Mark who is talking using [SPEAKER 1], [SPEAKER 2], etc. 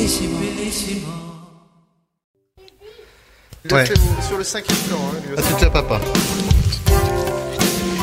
[SPEAKER 1] Vous êtes sur le 5e plan. Hein,
[SPEAKER 2] à tout à papa.